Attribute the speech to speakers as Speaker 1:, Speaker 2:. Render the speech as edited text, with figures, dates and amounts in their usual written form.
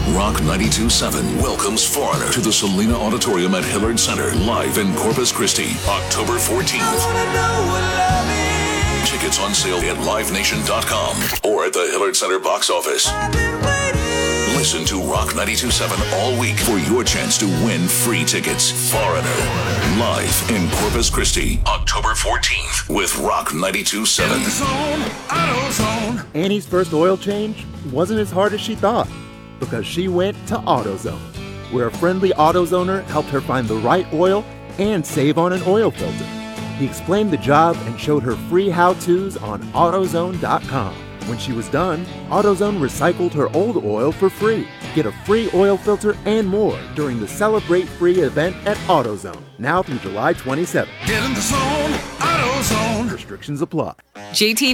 Speaker 1: Rock 92.7 welcomes Foreigner to the Selena Auditorium at Hillard Center, live in Corpus Christi, October 14th. Tickets on sale at livenation.com or at the Hillard Center box office. Listen to Rock 92.7 all week for your chance to win free tickets. Foreigner, live in Corpus Christi, October 14th with Rock 92.7.
Speaker 2: Annie's first oil change wasn't as hard as she thought because she went to AutoZone, where a friendly AutoZoner helped her find the right oil and save on an oil filter. He explained the job and showed her free how-tos on AutoZone.com. When she was done, AutoZone recycled her old oil for free. Get a free oil filter and more during the Celebrate Free event at AutoZone, now through July 27th.
Speaker 3: Get in the zone, AutoZone.
Speaker 2: Restrictions apply.
Speaker 4: JT